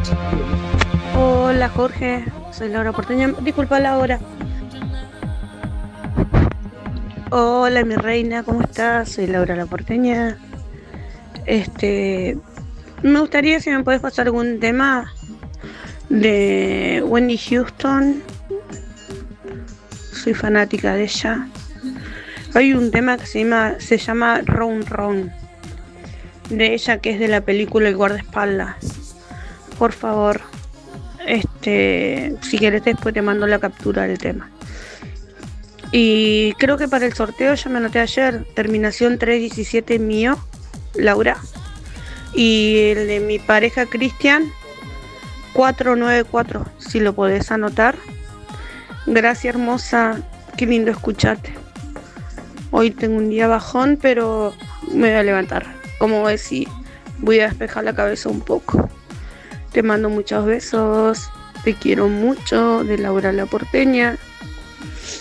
Hola Jorge, soy Laura Porteña. Disculpa la hora. Hola mi reina, ¿cómo estás? Soy Laura la Porteña. Este, Me gustaría si me puedes pasar algún tema de Wendy Houston. Soy fanática de ella. Hay un tema que se llama Round Round, de ella que es de la película El guardaespaldas. Por favor, si querés después te mando la captura del tema. Y creo que para el sorteo ya me anoté ayer, terminación 317 mío, Laura. Y el de mi pareja Cristian, 494, si lo podés anotar. Gracias hermosa, qué lindo escucharte. Hoy tengo un día bajón, pero me voy a levantar. Como decís, voy a despejar la cabeza un poco. Te mando muchos besos, te quiero mucho, de Laura la Porteña.